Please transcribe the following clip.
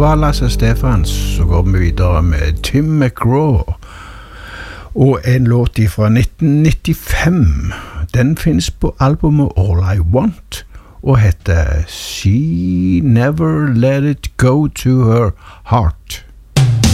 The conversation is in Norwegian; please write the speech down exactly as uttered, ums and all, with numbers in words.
var Lasse Stefans, så går vi videre med Tim McGraw. Og en låt fra nitten nittifem. Den finnes på albumet All I Want, og heter She Never Let It Go To Her Heart.